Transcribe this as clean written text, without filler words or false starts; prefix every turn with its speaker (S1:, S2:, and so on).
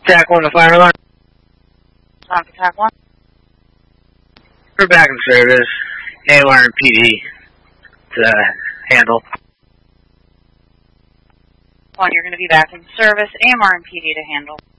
S1: TAC 1 to fire alarm.
S2: Talk to TAC 1.
S1: We're back in service. AMR and PD to handle.
S2: 1, you're going to be back in service. AMR and PD to handle.